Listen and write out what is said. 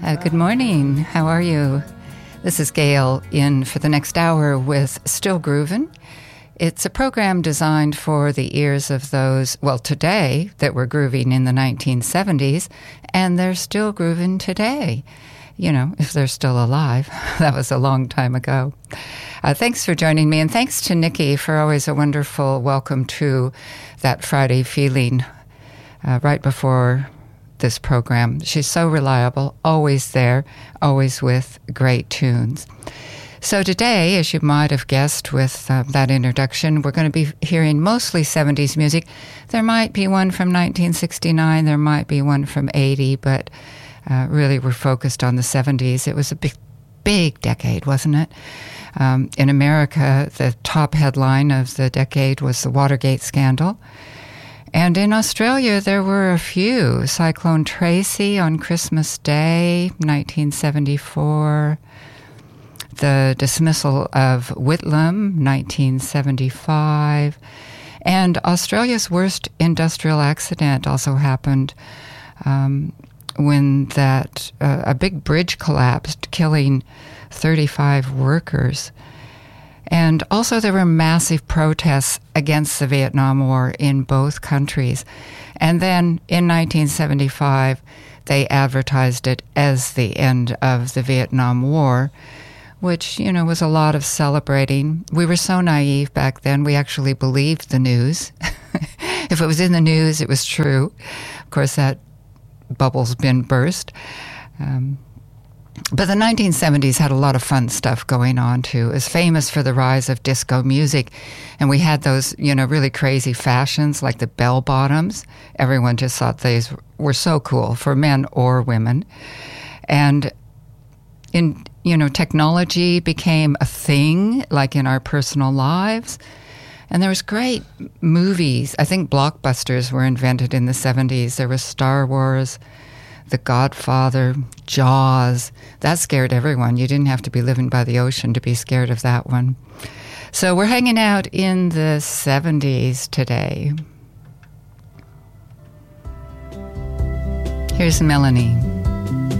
Good morning. How are you? This is Gail in for the next hour with Still Groovin'. It's a program designed for the ears of those, well, today, that were grooving in the 1970s, and they're still grooving today. You know, if they're still alive. That was a long time ago. Thanks for joining me, and thanks to Nikki for always a wonderful welcome to that Friday feeling right before this program. She's so reliable, always there, always with great tunes. So today, as you might have guessed with that introduction, we're going to be hearing mostly 70s music. There might be one from 1969, there might be one from 80, but really we're focused on the 70s. It was a big decade, wasn't it? In America, the top headline of the decade was the Watergate scandal. And in Australia, there were a few. Cyclone Tracy on Christmas Day, 1974. The dismissal of Whitlam, 1975. And Australia's worst industrial accident also happened when a big bridge collapsed, killing 35 workers. And also there were massive protests against the Vietnam War in both countries. And then in 1975, they advertised it as the end of the Vietnam War, which, you know, was a lot of celebrating. We were so naive back then, we actually believed the news. If it was in the news, it was true. Of course, that bubble's been burst. But the 1970s had a lot of fun stuff going on, too. It was famous for the rise of disco music. And we had those, you know, really crazy fashions like the bell-bottoms. Everyone just thought these were so cool for men or women. And, technology became a thing, like in our personal lives. And there was great movies. I think blockbusters were invented in the 70s. There was Star Wars, The Godfather, Jaws. That scared everyone. You didn't have to be living by the ocean to be scared of that one. So we're hanging out in the 70s today. Here's Melanie.